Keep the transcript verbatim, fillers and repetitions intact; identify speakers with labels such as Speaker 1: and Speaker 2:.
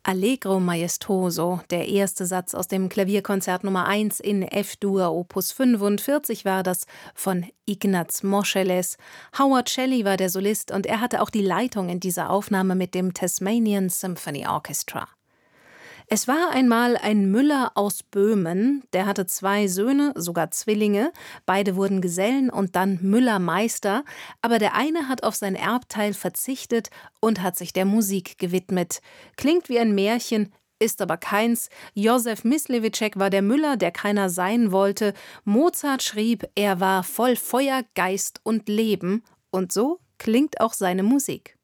Speaker 1: Allegro maestoso, der erste Satz aus dem Klavierkonzert Nummer eins in F-Dur, Opus fünfundvierzig war das, von Ignaz Moscheles. Howard Shelley war der Solist und er hatte auch die Leitung in dieser Aufnahme mit dem Tasmanian Symphony Orchestra. Es war einmal ein Müller aus Böhmen, der hatte zwei Söhne, sogar Zwillinge, beide wurden Gesellen und dann Müllermeister, aber der eine hat auf sein Erbteil verzichtet und hat sich der Musik gewidmet. Klingt wie ein Märchen, ist aber keins. Josef Myslewitschek war der Müller, der keiner sein wollte. Mozart schrieb, er war voll Feuer, Geist und Leben. Und so klingt auch seine Musik.